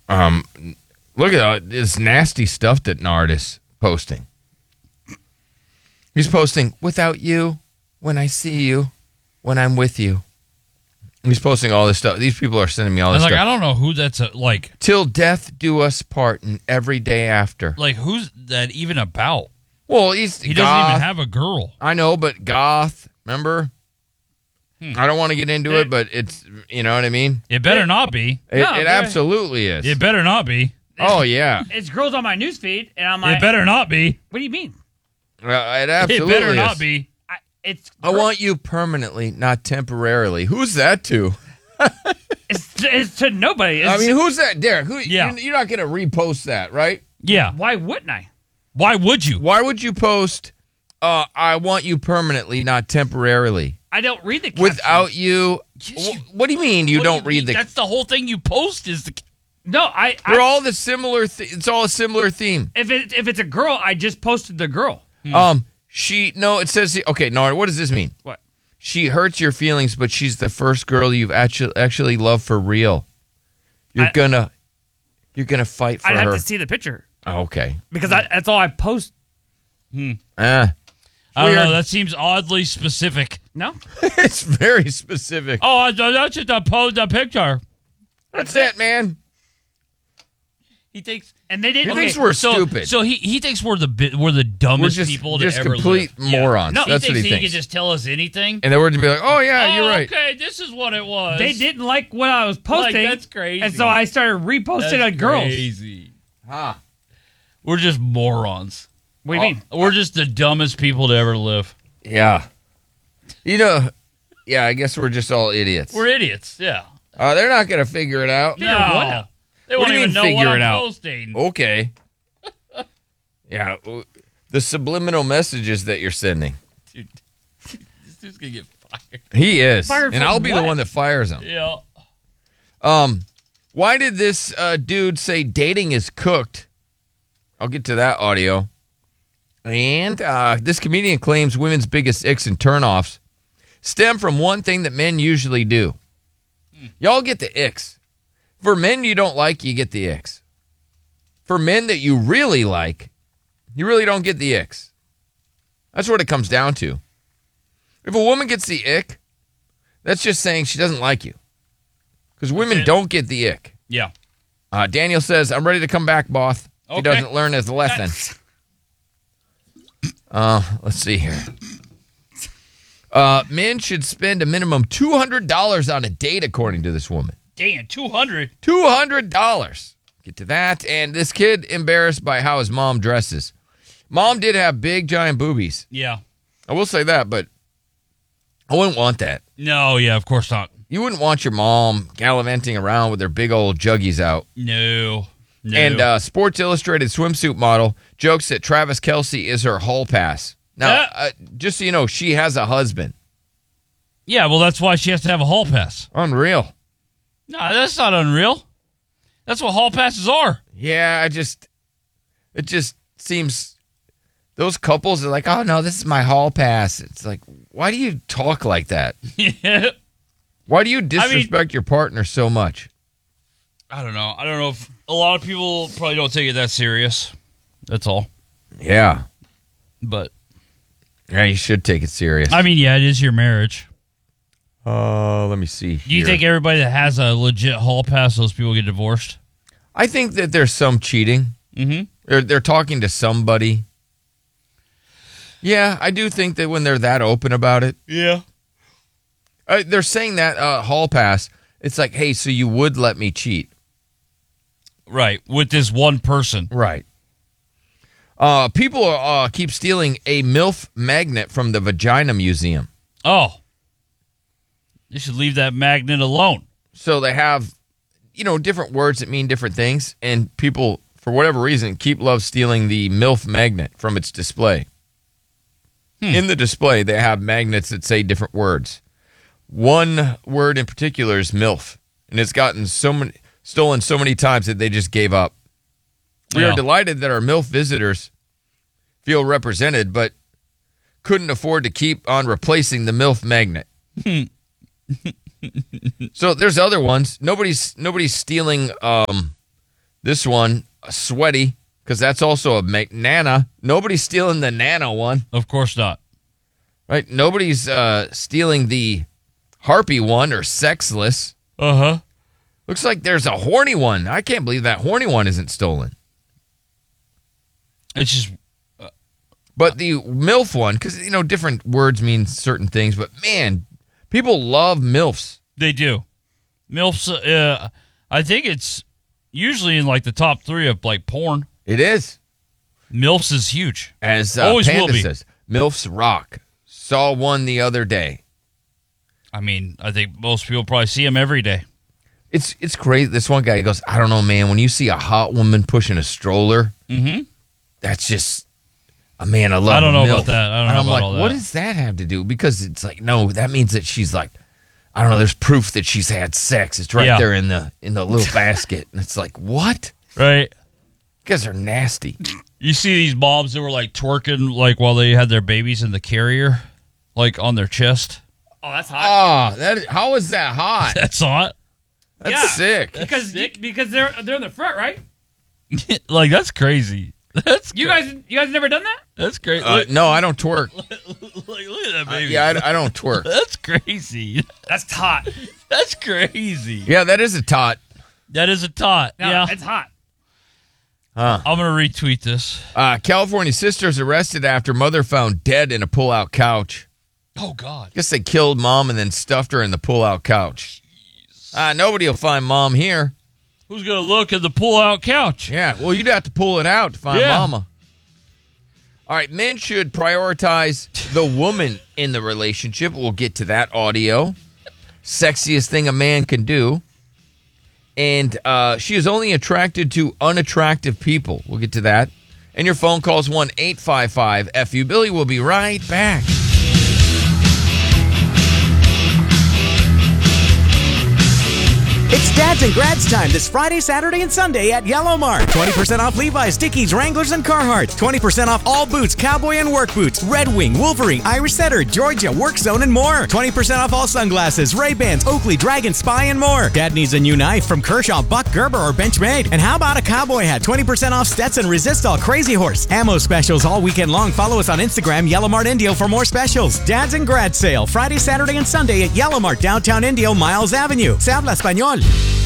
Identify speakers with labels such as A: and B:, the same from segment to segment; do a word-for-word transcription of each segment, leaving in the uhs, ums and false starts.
A: Um, look at uh, this nasty stuff that Nard is posting. He's posting, without you, when I see you, when I'm with you. He's posting all this stuff. These people are sending me all
B: I
A: this
B: was like,
A: stuff.
B: I don't know who that's a, like.
A: Till death do us part and every day after.
B: Like, who's that even about?
A: Well, he's
B: He
A: goth.
B: doesn't even have a girl.
A: I know, but goth, remember? Hmm. I don't want to get into it, it, but it's, you know what I mean?
B: It better it, not be.
A: It, no, it absolutely is.
B: It better not be.
A: Oh, yeah.
C: It's girls on my newsfeed, and I'm like...
B: It better not be.
C: What do you mean?
A: Well, it absolutely
B: It better
A: is.
B: not be.
C: I, it's.
A: I want you permanently, not temporarily. Who's that to?
C: it's, it's to nobody. It's,
A: I mean, who's that? Derek, who,
B: yeah.
A: you're, you're not going to repost that, right?
B: Yeah.
C: Why wouldn't I?
B: Why would you?
A: Why would you post, uh, I want you permanently, not temporarily?
C: I don't read the caption.
A: Without you, yes, you what do you mean you don't
B: do you
A: read
B: mean?
A: the...
B: That's the whole thing you post is the...
C: No, I...
A: They're
C: I,
A: all the similar... Th- it's all a similar theme.
C: If, it, if it's a girl, I just posted the girl.
A: Hmm. Um, she... No, it says... Okay, no, what does this mean?
C: What?
A: She hurts your feelings, but she's the first girl you've actually actually loved for real. You're I, gonna... You're gonna fight for
C: I'd
A: her.
C: I'd have to see the picture.
A: Oh, okay.
C: Because I, that's all I post.
B: Hmm.
A: Ah.
B: I don't know. That seems oddly specific.
C: No?
A: It's very specific.
B: Oh, that's just a post a picture.
A: That's it, man.
B: He thinks,
C: and they didn't.
A: He thinks we're
B: so,
A: stupid.
B: So he, he thinks we're the we're the dumbest
A: we're just,
B: people
A: just
B: to ever
A: complete
B: live.
A: morons.
B: Yeah. No,
A: That's
B: he
A: what
B: thinks
A: he,
B: he
A: thinks.
B: can just tell us anything.
A: And then we're to be like, oh yeah,
B: oh,
A: you're right.
B: Okay, this is what it was.
C: They didn't like what I was posting.
B: Like, that's crazy.
C: And so I started reposting
B: that's
C: on girls.
B: Crazy.
A: Huh.
B: We're just morons.
C: What do you mean?
B: We're just the dumbest people to ever live.
A: Yeah. You know, yeah, I guess we're just all idiots.
B: We're idiots, yeah.
A: Uh, they're not going to figure it out.
B: No. What? They
A: what
B: won't
A: do you
B: even
A: mean
B: know
A: figure
B: what
A: it
B: I'm
A: out?
B: posting.
A: Okay. Yeah. The subliminal messages that you're sending.
B: Dude, this dude's going to get fired.
A: He is.
C: Fired
A: and
C: for
A: I'll be
C: what?
A: the one that fires him.
B: Yeah.
A: Um, why did this uh, dude say dating is cooked? I'll get to that audio. And uh, this comedian claims women's biggest icks and turnoffs stem from one thing that men usually do. Hmm. Y'all get the icks. For men you don't like, you get the icks. For men that you really like, you really don't get the icks. That's what it comes down to. If a woman gets the ick, that's just saying she doesn't like you. Because women don't get the ick.
B: Yeah.
A: Uh, Daniel says, I'm ready to come back, boss.
B: Okay.
A: He doesn't learn his lesson. Uh, let's see here. Uh, men should spend a minimum two hundred dollars on a date, according to this woman.
B: Damn, two hundred dollars.
A: two hundred dollars. Get to that. And this kid embarrassed by how his mom dresses. Mom did have big, giant boobies.
B: Yeah.
A: I will say that, but I wouldn't want that.
B: No, yeah, of course not.
A: You wouldn't want your mom gallivanting around with her big old juggies out.
B: No. No.
A: And uh, Sports Illustrated swimsuit model jokes that Travis Kelce is her hall pass. Now,
B: Yeah.
A: uh, just so you know, she has a husband.
B: Yeah, well, that's why she has to have a hall pass.
A: Unreal.
B: No, that's not unreal. That's what hall passes are.
A: Yeah, I just, it just seems, those couples are like, oh, no, this is my hall pass. It's like, why do you talk like that?
B: Yeah.
A: Why do you disrespect I mean, your partner so much?
B: I don't know. I don't know if a lot of people probably don't take it that serious. That's all.
A: Yeah.
B: But.
A: Yeah, you should take it serious.
B: I mean, yeah, it is your marriage.
A: Uh, let me see.
B: Do you
A: here.
B: think everybody that has a legit hall pass, those people get divorced?
A: I think that there's some cheating.
B: Mm-hmm.
A: They're, they're talking to somebody. Yeah, I do think that when they're that open about it.
B: Yeah.
A: Uh, they're saying that uh, hall pass. It's like, hey, so you would let me cheat.
B: Right, with this one person.
A: Right. Uh, people uh, keep stealing a MILF magnet from the Vagina Museum.
B: Oh. You should leave that magnet alone.
A: So they have, you know, different words that mean different things, and people, for whatever reason, keep love stealing the MILF magnet from its display. Hmm. In the display, they have magnets that say different words. One word in particular is MILF, and it's gotten so many stolen so many times that they just gave up. We
B: Yeah.
A: are delighted that our MILF visitors feel represented, but couldn't afford to keep on replacing the MILF magnet. So there's other ones. Nobody's nobody's stealing um, This one, a sweaty, because that's also a make Nana. Nobody's stealing the Nana one.
B: Of course not.
A: Right? Nobody's uh, stealing the Harpy one or Sexless.
B: Uh-huh.
A: Looks like there's a horny one. I can't believe that horny one isn't stolen.
B: It's just...
A: But the MILF one, because, you know, different words mean certain things, but, man, people love MILFs.
B: They do. MILFs, uh, I think it's usually in, like, the top three of, like, porn.
A: It is.
B: MILFs is huge.
A: As uh,
B: Always
A: Panda
B: will be.
A: says, MILFs rock. Saw one the other day.
B: I mean, I think most people probably see them every day.
A: It's it's crazy. This one guy goes, I don't know, man, when you see a hot woman pushing a stroller,
B: Mm-hmm.
A: that's just, uh, man, I love
B: I don't know
A: MILF.
B: about that. I don't
A: and
B: know
A: I'm
B: about
A: like,
B: all that.
A: what does that have to do? Because it's like, no, that means that she's like, I don't know, there's proof that she's had sex. It's right
B: Yeah.
A: there in the in the little basket. And it's like, what?
B: Right.
A: You guys are nasty.
B: You see these moms that were, like, twerking, like, while they had their babies in the carrier, like, on their chest.
C: Oh, that's hot.
A: Oh, that how is that hot?
B: That's hot.
A: That's
C: Yeah.
A: sick.
C: because because they're they're in the front, right?
B: Like, that's crazy. That's
C: You
B: cra-
C: guys you guys never done that?
B: That's great.
A: Uh,
B: look,
A: no, I don't twerk.
B: look, look at that
A: Uh,
B: baby.
A: yeah, I, I don't twerk.
B: That's crazy.
C: That's hot.
B: That's crazy.
A: Yeah, that is a tot.
B: That is a tot.
C: No,
B: yeah.
C: it's hot.
A: Huh.
B: I'm going to retweet this.
A: Uh, California sisters arrested after mother found dead in a pull-out couch.
B: Oh, God.
A: Guess they killed mom and then stuffed her in the pull-out couch. Uh, nobody will find mom here.
B: Who's going to look at the pull-out couch?
A: Yeah, well, you'd have to pull it out to find
B: Yeah.
A: mama. All right, men should prioritize the woman in the relationship. We'll get to that audio. Sexiest thing a man can do. And uh, she is only attracted to unattractive people. We'll get to that. And your phone calls one eight five five F U. Billy will be right back.
D: It's Dads and Grads time this Friday, Saturday, and Sunday at Yellow Mart. twenty percent off Levi's, Dickies, Wranglers, and Carhartt. twenty percent off all boots, cowboy and work boots, Red Wing, Wolverine, Irish Setter, Georgia, Work Zone, and more. twenty percent off all sunglasses, Ray-Bans, Oakley, Dragon, Spy, and more. Dad needs a new knife from Kershaw, Buck, Gerber, or Benchmade. And how about a cowboy hat? twenty percent off Stetson, Resistol, Crazy Horse. Ammo specials all weekend long. Follow us on Instagram, Yellow Mart Indio, for more specials. Dads and Grads sale, Friday, Saturday, and Sunday at Yellow Mart, downtown Indio, Miles Avenue. Se habla español.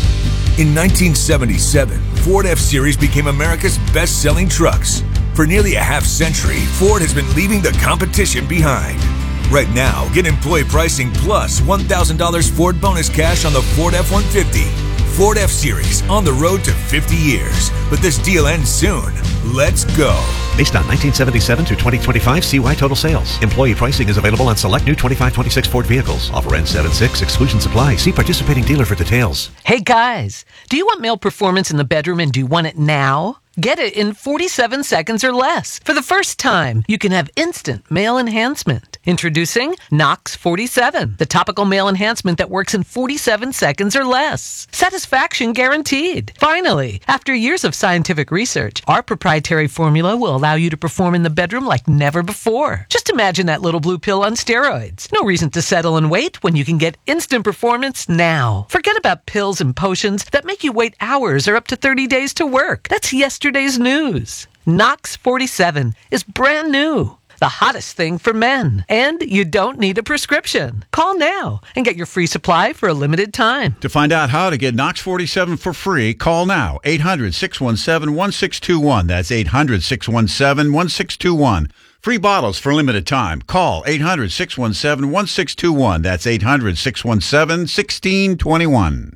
E: In nineteen seventy-seven, Ford F-Series became America's best-selling trucks. For nearly a half century, Ford has been leaving the competition behind. Right now, get employee pricing plus one thousand dollars Ford bonus cash on the Ford F one fifty. Ford F-Series, on the road to fifty years. But this deal ends soon. Let's go.
F: Based on nineteen seventy-seven through twenty twenty-five C Y total sales. Employee pricing is available on select new twenty-five twenty-six Ford vehicles. Offer ends seven six. Exclusion supply. See participating dealer for details.
G: Hey guys, do you want male performance in the bedroom and do you want it now? Get it in forty-seven seconds or less. For the first time, you can have instant male enhancement. Introducing Knox forty-seven, the topical male enhancement that works in forty-seven seconds or less. Satisfaction guaranteed. Finally, after years of scientific research, our proprietary formula will allow you to perform in the bedroom like never before. Just imagine that little blue pill on steroids. No reason to settle and wait when you can get instant performance now. Forget about pills and potions that make you wait hours or up to thirty days to work. That's yesterday's news. Knox forty-seven is brand new. The hottest thing for men. And you don't need a prescription. Call now and get your free supply for a limited time.
H: To find out how to get Knox forty-seven for free, call now. eight hundred, six one seven, one six two one. That's eight hundred, six one seven, one six two one. Free bottles for limited time. Call eight hundred, six one seven, one six two one. That's eight hundred, six one seven, one six two one.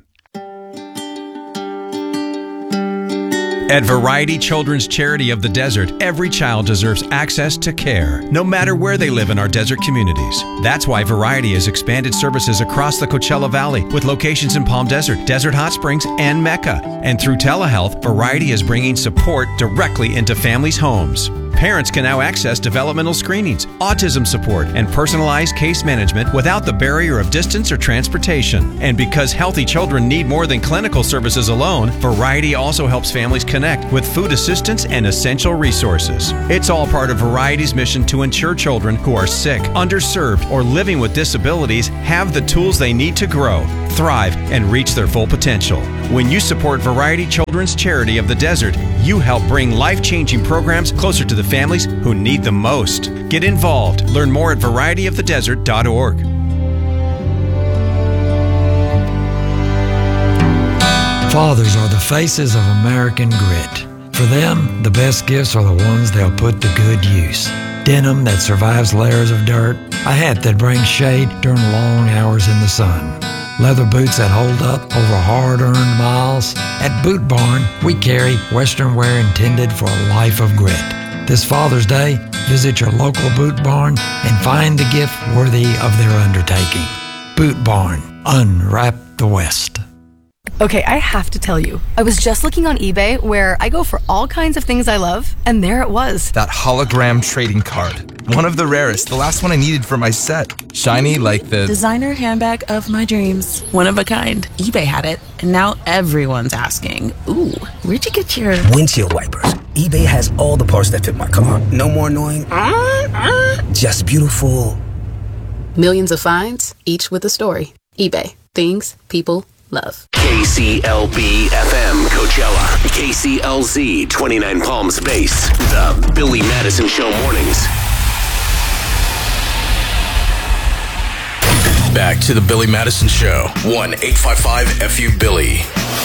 I: At Variety Children's Charity of the Desert, every child deserves access to care, no matter where they live in our desert communities. That's why Variety has expanded services across the Coachella Valley with locations in Palm Desert, Desert Hot Springs, and Mecca. And through telehealth, Variety is bringing support directly into families' homes. Parents can now access developmental screenings, autism support, and personalized case management without the barrier of distance or transportation. And because healthy children need more than clinical services alone, Variety also helps families connect with food assistance and essential resources. It's all part of Variety's mission to ensure children who are sick, underserved, or living with disabilities have the tools they need to grow. thrive, and reach their full potential. When you support Variety Children's Charity of the Desert, you help bring life-changing programs closer to the families who need them most. Get involved. Learn more at variety of the desert dot org.
J: Fathers are the faces of American grit. For them, the best gifts are the ones they'll put to good use. Denim that survives layers of dirt, a hat that brings shade during long hours in the sun, leather boots that hold up over hard-earned miles. At Boot Barn, we carry Western wear intended for a life of grit. This Father's Day, visit your local Boot Barn and find the gift worthy of their undertaking. Boot Barn, unwrap the West.
K: Okay, I have to tell you, I was just looking on eBay where I go for all kinds of things I love, and there it was.
L: That hologram trading card. One of the rarest, the last one I needed for my set. Shiny like the
M: designer handbag of my dreams. One of a kind. eBay had it, and now everyone's asking, ooh, where'd you get your
N: windshield wipers? eBay has all the parts that fit my car. No more annoying, just beautiful.
O: Millions of finds, each with a story. eBay. Things people love.
P: K C L B F M Coachella. K C L Z twenty-nine Palms Base. The Billy Madison Show mornings. Back to the Billy Madison Show. one eight five five F U Billy.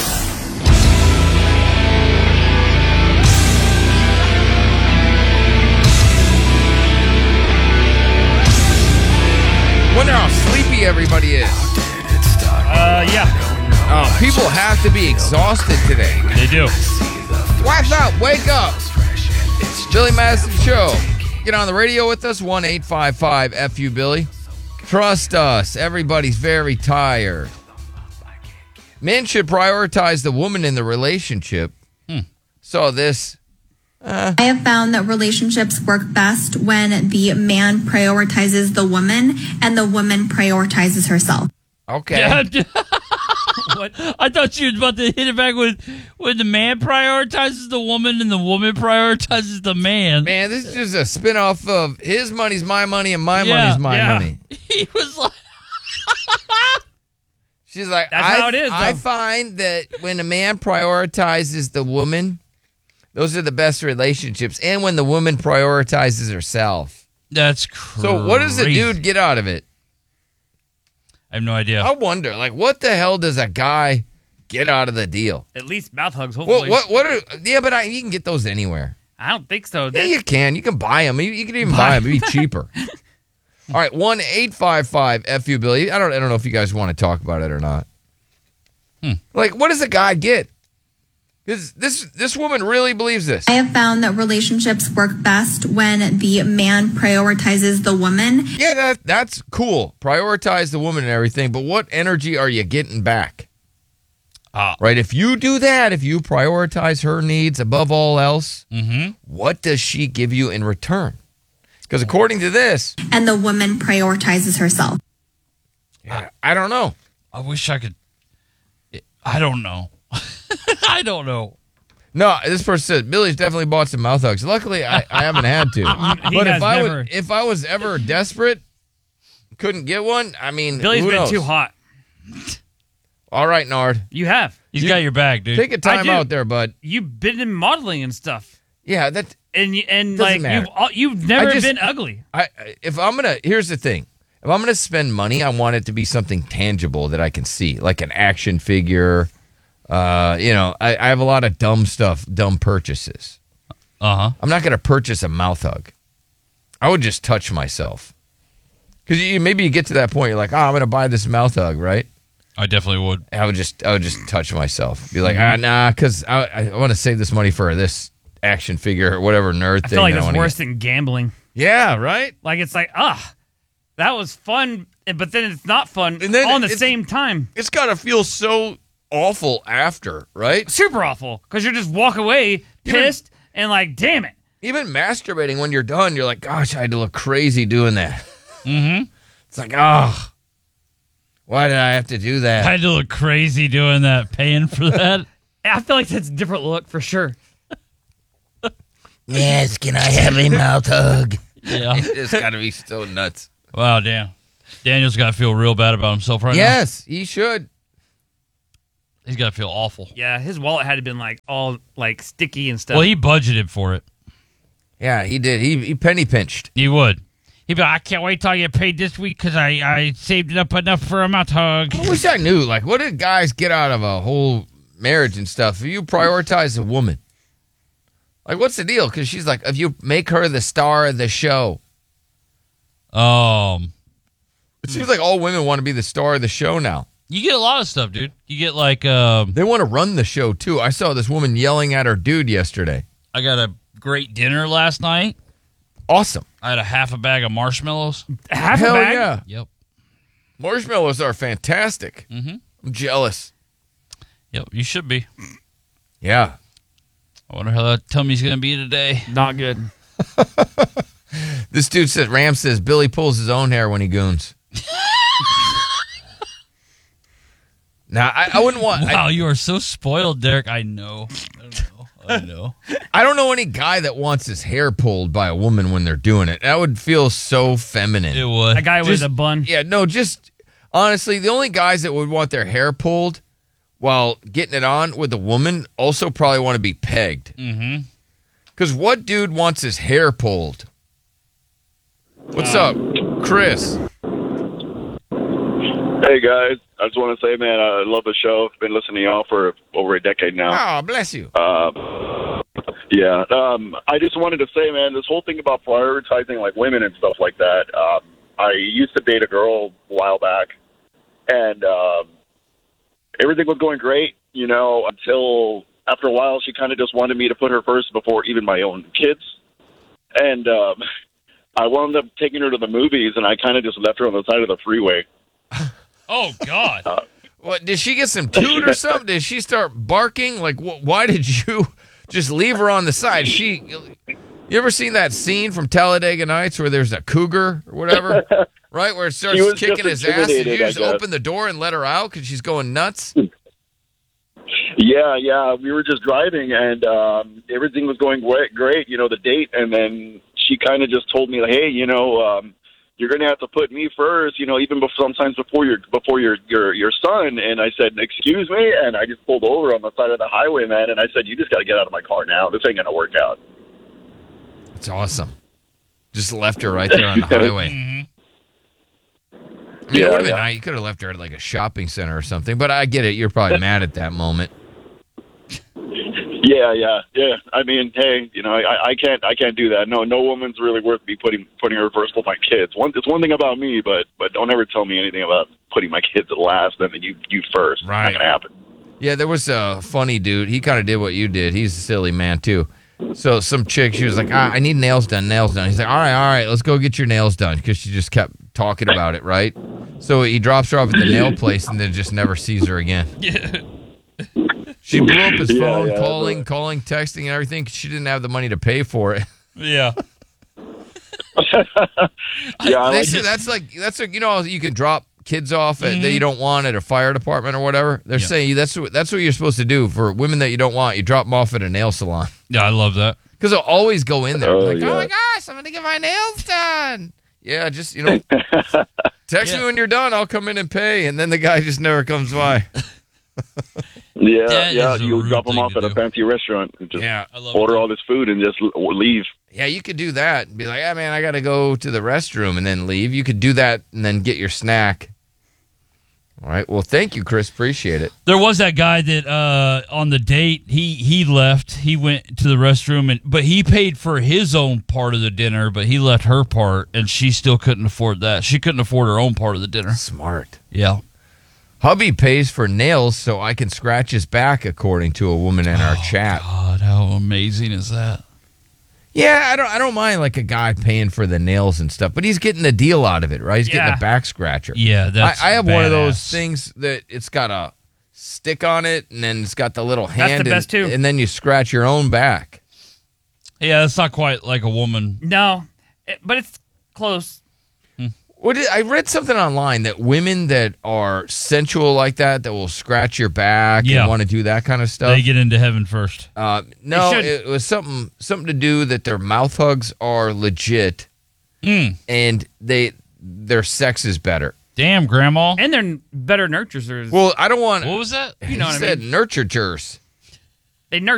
A: Wonder how sleepy everybody is.
B: Uh, yeah.
A: Oh, people have to be exhausted today.
B: They do.
A: What's up? Wake up. It's Billy Madison Show. Get on the radio with us, one eight five five F U Billy. Trust us, everybody's very tired. Men should prioritize the woman in the relationship. Hmm. So this... Uh,
Q: I have found that relationships work best when the man prioritizes the woman and the woman prioritizes herself.
A: Okay.
B: Yeah. What? I thought you were about to hit it back with when the man prioritizes the woman and the woman prioritizes the man.
A: Man, this is just a spinoff of his money's my money and my
B: yeah,
A: money's my
B: yeah.
A: money.
B: He was like...
A: She's like,
C: That's
A: I,
C: how it is,
A: I
C: though.
A: find that when a man prioritizes the woman, those are the best relationships. And when the woman prioritizes herself.
B: That's crazy.
A: So what does the dude get out of it?
B: I have no idea.
A: I wonder, like, what the hell does a guy get out of the deal?
C: At least mouth hugs,
A: What?
C: hopefully.
A: What? What? Are, yeah, but I, you can get those anywhere.
C: I don't think so.
A: Yeah,
C: That-
A: you can. You can buy them. You, you can even buy them. It'd be cheaper. All right, one eight five five F U Billy. I don't. I don't know if you guys want to talk about it or not.
B: Hmm.
A: Like, what does a guy get? Because this this woman really believes this.
Q: I have found that relationships work best when the man prioritizes the woman.
A: Yeah, that that's cool. Prioritize the woman and everything, but what energy are you getting back?
B: Uh,
A: right? If you do that, if you prioritize her needs above all else,
B: mm-hmm.
A: what does she give you in return? Because according to this,
Q: and the woman prioritizes herself.
A: Yeah, I don't know.
B: I wish I could. I don't know. I don't know.
A: No, this person said Billy's definitely bought some mouth hugs. Luckily, I, I haven't had to.
C: He
A: but
C: has
A: if I
C: never.
A: would, if I was ever desperate, couldn't get one. I mean,
C: Billy's
A: who
C: been
A: knows?
C: too hot.
A: All right, Nard.
C: You have.
B: He's
A: You-
B: got your back, dude.
A: Take a
C: I
A: time
C: do.
A: out there, bud.
C: You've been in modeling and stuff,
A: Yeah, that
C: and you, and
A: Doesn't
C: like
A: matter.
C: you've all- you've never
A: I just-
C: been ugly.
A: I if I'm gonna here's the thing. If I'm gonna spend money, I want it to be something tangible that I can see, like an action figure. Uh, you know, I, I have a lot of dumb stuff, dumb purchases.
B: Uh huh.
A: I'm not gonna purchase a mouth hug. I would just touch myself. Because you, maybe you get to that point, you're like, oh, I'm gonna buy this mouth hug, right?
B: I definitely would.
A: I would just, I would just touch myself. Be like, ah, nah, because I, I want to save this money for this action figure or whatever nerd
C: I
A: thing.
C: feel like
A: that I
C: that's
A: wanna
C: worse
A: get.
C: than gambling.
A: Yeah, right.
C: Like it's like ah, that was fun, but then it's not fun
A: And then
C: all in the
A: it's-
C: same time.
A: It's gotta feel so awful after, right?
C: Super awful because you just walk away pissed and like, damn it.
A: Even masturbating when you're done, you're like, gosh, I had to look crazy doing that.
B: Mm-hmm.
A: It's like, oh, why did I have to do that?
B: I had to look crazy doing that, paying for that.
C: I feel like that's a different look for sure.
A: Yes, can I have a mouth hug?
B: Yeah.
A: It's gotta be so nuts.
B: Wow, damn. Daniel's got to feel real bad about himself right
A: Yes, he should.
B: He's got to feel awful.
C: Yeah, his wallet had been like all like sticky and stuff.
B: Well, he budgeted for it.
A: Yeah, he did. He, he penny pinched.
B: He would. He'd be like, I can't wait till I get paid this week because I, I saved it up enough for a mouth hug.
A: I wish I knew. Like, what did guys get out of a whole marriage and stuff? If you prioritize a woman, like, what's the deal? Because she's like, if you make her the star of the show.
B: Um,
A: It seems like all women want to be the star of the show now.
B: You get a lot of stuff, dude. You get like... Um,
A: they want to run the show, too. I saw this woman yelling at her dude yesterday.
B: I got a great dinner last night.
A: Awesome.
B: I had a half a bag of marshmallows.
C: Half
A: Hell
C: a bag?
A: yeah.
B: Yep.
A: Marshmallows are fantastic.
B: Mm-hmm.
A: I'm jealous.
B: Yep, you should be.
A: Yeah.
B: I wonder how that tummy's going to be today.
C: Not good.
A: This dude said, Ram says, Billy pulls his own hair when he goons. Now, I, I wouldn't want...
B: Wow,
A: I,
B: you are so spoiled, Derek. I know. I know. I know.
A: I don't know any guy that wants his hair pulled by a woman when they're doing it. That would feel so feminine.
B: It would.
C: A guy
A: Just-
C: with a bun.
A: Yeah, no, just... Honestly, the only guys that would want their hair pulled while getting it on with a woman also probably want to be pegged.
B: Mm-hmm.
A: Because what dude wants his hair pulled? What's up, Chris?
R: Hey guys, I just want to say, man, I love the show. I've been listening to y'all for over a decade now.
A: Oh, bless you.
R: Um, yeah, um, I just wanted to say, man, this whole thing about prioritizing like women and stuff like that. Um, I used to date a girl a while back, and um, everything was going great, you know, until after a while she kind of just wanted me to put her first before even my own kids, and um, I wound up taking her to the movies, and I kind of just left her on the side of the freeway.
B: Oh, God.
R: Uh,
A: What, did she get some toot or something? Did she start barking? Like, wh- why did you just leave her on the side? She, you ever seen that scene from Talladega Nights where there's a cougar or whatever, right? Where it starts
R: She was
A: kicking
R: just
A: his ass. Did you
R: intimidated, I
A: just
R: guess.
A: open the door and let her out because she's going nuts?
R: Yeah, yeah. We were just driving, and um, everything was going great, great, you know, the date. And then she kind of just told me, like, hey, you know, um, you're going to have to put me first, you know, even before, sometimes before your before your, your your son. And I said, excuse me? And I just pulled over on the side of the highway, man. And I said, you just got to get out of my car now. This ain't going to work out.
A: It's awesome. Just left her right there on the highway.
B: Mm-hmm.
A: I mean,
R: Yeah,
A: it would have been
R: yeah.
A: nice. You could have left her at like a shopping center or something. But I get it. You're probably mad at that moment.
R: Yeah, yeah, yeah. I mean, hey, you know, I, I can't, I can't do that. No, no woman's really worth me putting putting her first with my kids. One, it's one thing about me, but but don't ever tell me anything about putting my kids at last. Then you you first.
A: Right.
R: It's not gonna happen.
A: Yeah, there was a funny dude. He kind of did what you did. He's a silly man, too. So some chick, she was like, ah, I need nails done, nails done. He's like, all right, all right, let's go get your nails done. Because she just kept talking about it, right? So he drops her off at the nail place and then just never sees her again.
B: Yeah.
A: She blew up his
R: Yeah,
A: phone,
R: yeah,
A: calling,
R: but-
A: calling, texting, and everything. 'Cause she didn't have the money to pay for it.
B: Yeah.
R: Yeah, I
A: They
R: like
A: said
R: it.
A: that's like, that's like, you know, you can drop kids off at, that you don't want at a fire department or whatever. They're
B: Yeah.
A: saying that's what, that's what you're supposed to do for women that you don't want. You drop them off at a nail salon.
B: Yeah, I love that.
A: Because they'll always go in there.
R: Oh,
A: like,
R: yeah.
A: oh my gosh, I'm going to get my nails done. Yeah, just, you know, text me when you're done. I'll come in and pay. And then the guy just never comes by.
R: Yeah,
B: That
R: yeah.
B: is a
R: You
B: rude
R: drop them
B: thing
R: off
B: to
R: at a
B: do.
R: fancy restaurant and just
A: Yeah.
B: I love
R: order
B: that.
R: all this food and just l- leave.
A: Yeah, you could do that and be like, yeah, man, I got to go to the restroom and then leave. You could do that and then get your snack. All right. Well, thank you, Chris. Appreciate it.
B: There was that guy that uh, on the date he he left. He went to the restroom, and but he paid for his own part of the dinner, but he left her part, and she still couldn't afford that. She couldn't afford her own part of the dinner.
A: Smart.
B: Yeah.
A: Hubby pays for nails so I can scratch his back, according to a woman in our chat.
B: God, how amazing is that?
A: Yeah, I don't I don't mind like a guy paying for the nails and stuff, but he's getting a deal out of it, right? He's getting
C: Yeah.
A: a back scratcher.
B: Yeah, that's
A: I, I have one of those
B: badass.
A: things that it's got a stick on it, and then it's got the little hand,
C: the
A: and,
C: best, too.
A: and then you scratch your own back.
B: Yeah, it's not quite like a woman.
C: No, it- but it's close.
A: What did, I read something online that women that are sensual like that, that will scratch your back
B: Yeah.
A: and want to do that kind of stuff.
B: They get into heaven first.
A: Uh, no,
C: They should.
A: it was something something to do that their mouth hugs are legit,
B: Mm.
A: and they their sex is better.
B: Damn, Grandma.
C: And they're better nurturers.
A: Well, I don't want.
B: What was that?
C: You know
A: he
C: what I
A: said
C: mean?
A: nurturers.
C: They nurture.